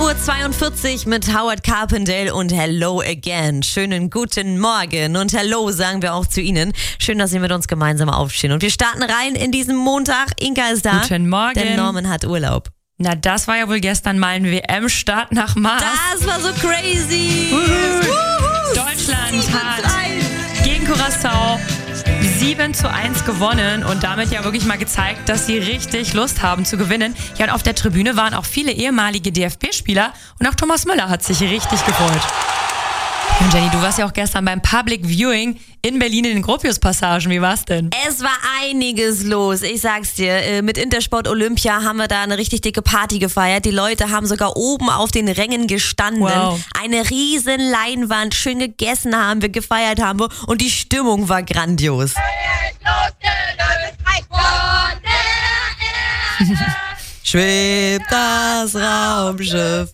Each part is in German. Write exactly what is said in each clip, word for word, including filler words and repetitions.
Uhr zweiundvierzig mit Howard Carpendale und Hello Again. Schönen guten Morgen und Hello sagen wir auch zu Ihnen. Schön, dass Sie mit uns gemeinsam aufstehen. Und wir starten rein in diesen Montag. Inka ist da. Guten Morgen. Denn Norman hat Urlaub. Na, das war ja wohl gestern mal ein W M-Start nach Mars. Das war so crazy. Wuhu. Deutschland hat gegen Curaçao sieben zu eins gewonnen und damit ja wirklich mal gezeigt, dass sie richtig Lust haben zu gewinnen. Ja, und auf der Tribüne waren auch viele ehemalige D F B-Spieler und auch Thomas Müller hat sich richtig gefreut. Und Jenny, du warst ja auch gestern beim Public Viewing in Berlin in den Gropius-Passagen. Wie war's denn? Es war einiges los. Ich sag's dir, mit Intersport Olympia haben wir da eine richtig dicke Party gefeiert. Die Leute haben sogar oben auf den Rängen gestanden. Wow. Eine riesen Leinwand, schön gegessen haben wir, gefeiert haben wir und die Stimmung war grandios. Schwebt das Raumschiff.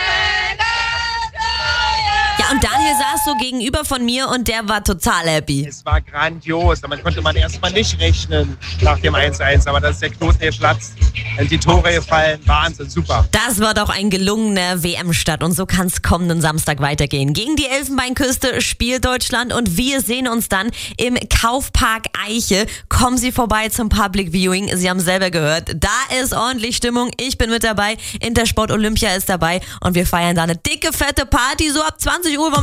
Ja, und Daniel saß so gegenüber von mir und der war total happy. Es war grandios. Damit konnte man erstmal nicht rechnen nach dem eins eins. Aber das ist der Knoten geplatzt. Die Tore gefallen. Wahnsinn, super. Das war doch ein gelungener W M-Start und so kann es kommenden Samstag weitergehen. Gegen die Elfenbeinküste spielt Deutschland und wir sehen uns dann im Kaufpark Eiche. Kommen Sie vorbei zum Public Viewing. Sie haben selber gehört, da ist ordentlich Stimmung. Ich bin mit dabei. Intersport Olympia ist dabei und wir feiern da eine dicke, fette Party. So ab zwanzig Uhr